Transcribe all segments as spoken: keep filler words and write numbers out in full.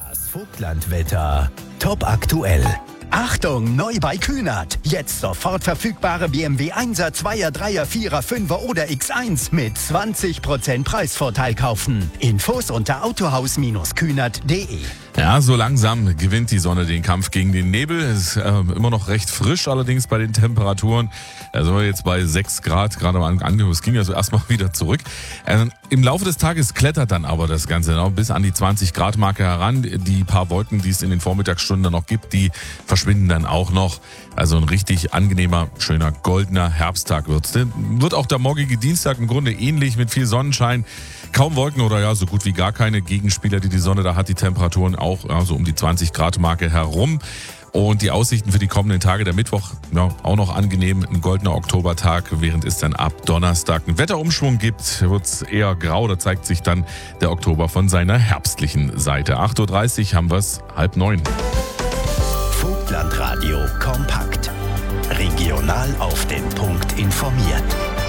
Das Vogtlandwetter. Top aktuell. Achtung, neu bei Kühnert. Jetzt sofort verfügbare B M W Einser, Zweier, Dreier, Vierer, Fünfer oder X eins mit zwanzig Prozent Preisvorteil kaufen. Infos unter autohaus Kühnert punkt de. Ja, so langsam gewinnt die Sonne den Kampf gegen den Nebel. Es ist äh, immer noch recht frisch, allerdings bei den Temperaturen. Da sind wir jetzt bei sechs Grad, gerade mal angekommen. Es ging ja so erstmal wieder zurück. Äh, Im Laufe des Tages klettert dann aber das Ganze noch bis an die zwanzig Grad Marke heran. Die paar Wolken, die es in den Vormittagsstunden noch gibt, die verschwinden dann auch noch. Also ein richtig angenehmer, schöner, goldener Herbsttag wird's. Wird auch der morgige Dienstag im Grunde ähnlich mit viel Sonnenschein. Kaum Wolken oder ja, so gut wie gar keine Gegenspieler, die die Sonne da hat. Die Temperaturen auch ja, so um die zwanzig Grad Marke herum. Und die Aussichten für die kommenden Tage, der Mittwoch, ja, auch noch angenehm, ein goldener Oktobertag, während es dann ab Donnerstag einen Wetterumschwung gibt, wird es eher grau, da zeigt sich dann der Oktober von seiner herbstlichen Seite. acht Uhr dreißig haben wir es, halb neun. Vogtlandradio kompakt. Regional auf den Punkt informiert.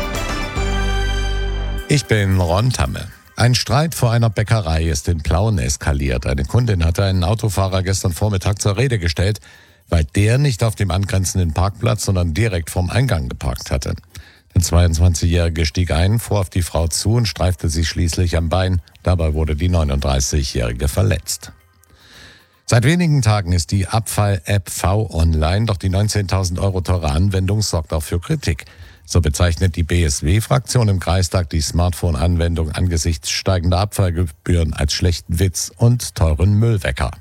Ich bin Ron Tamme. Ein Streit vor einer Bäckerei ist in Plauen eskaliert. Eine Kundin hatte einen Autofahrer gestern Vormittag zur Rede gestellt, weil der nicht auf dem angrenzenden Parkplatz, sondern direkt vorm Eingang geparkt hatte. Der zweiundzwanzigjährige stieg ein, fuhr auf die Frau zu und streifte sie schließlich am Bein. Dabei wurde die neununddreißigjährige verletzt. Seit wenigen Tagen ist die Abfall-App V online, doch die neunzehntausend Euro teure Anwendung sorgt auch für Kritik. So bezeichnet die B S W-Fraktion im Kreistag die Smartphone-Anwendung angesichts steigender Abfallgebühren als schlechten Witz und teuren Müllwecker.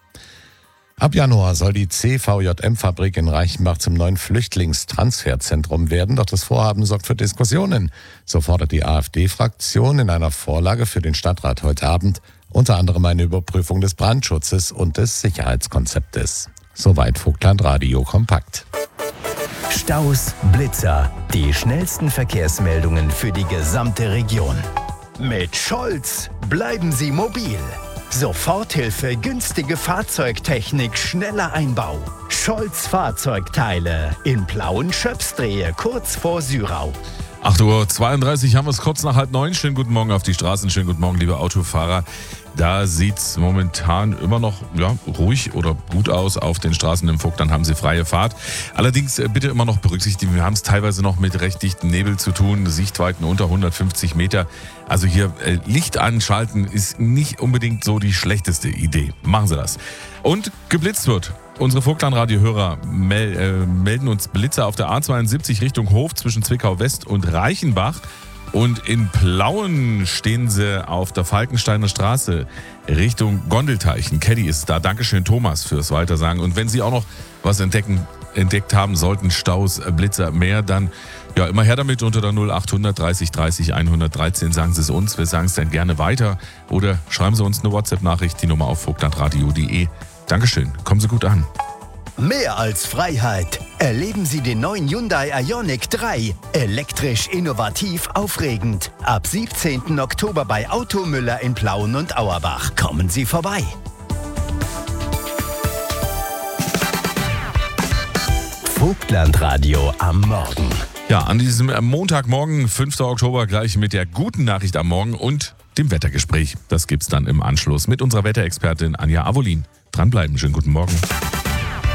Ab Januar soll die C V J M-Fabrik in Reichenbach zum neuen Flüchtlingstransferzentrum werden, doch das Vorhaben sorgt für Diskussionen. So fordert die AfD-Fraktion in einer Vorlage für den Stadtrat heute Abend unter anderem eine Überprüfung des Brandschutzes und des Sicherheitskonzeptes. Soweit Vogtlandradio kompakt. Staus, Blitzer, die schnellsten Verkehrsmeldungen für die gesamte Region. Mit Scholz bleiben Sie mobil. Soforthilfe, günstige Fahrzeugtechnik, schneller Einbau. Scholz Fahrzeugteile in Plauen-Schöpsdrehe, kurz vor Sürau. acht Uhr zweiunddreißig haben wir es kurz nach halb neun. Schönen guten Morgen auf die Straßen, schönen guten Morgen, liebe Autofahrer. Da sieht es momentan immer noch ja, ruhig oder gut aus auf den Straßen im Vogtland, haben Sie freie Fahrt. Allerdings äh, bitte immer noch berücksichtigen, wir haben es teilweise noch mit recht dichtem Nebel zu tun, Sichtweiten unter hundertfünfzig Meter. Also hier äh, Licht anschalten ist nicht unbedingt so die schlechteste Idee. Machen Sie das. Und geblitzt wird. Unsere Vogtlandradio-Hörer mel- äh, melden uns Blitzer auf der A zweiundsiebzig Richtung Hof zwischen Zwickau West und Reichenbach. Und in Plauen stehen sie auf der Falkensteiner Straße Richtung Gondelteichen. Caddy ist da. Dankeschön, Thomas, fürs Weitersagen. Und wenn Sie auch noch was entdecken, entdeckt haben sollten, Staus, Blitzer, mehr, dann ja immer her damit unter der null achthundert dreißig dreißig hundertdreizehn. Sagen Sie es uns, wir sagen es dann gerne weiter. Oder schreiben Sie uns eine WhatsApp-Nachricht, die Nummer auf vogtlandradio punkt de. Dankeschön, kommen Sie gut an. Mehr als Freiheit. Erleben Sie den neuen Hyundai Ioniq drei. Elektrisch, innovativ, aufregend. Ab siebzehnten Oktober bei Automüller in Plauen und Auerbach. Kommen Sie vorbei. Vogtlandradio am Morgen. Ja, an diesem Montagmorgen, fünften Oktober, gleich mit der guten Nachricht am Morgen und dem Wettergespräch. Das gibt's dann im Anschluss mit unserer Wetterexpertin Anja Avolin. Dranbleiben, schönen guten Morgen.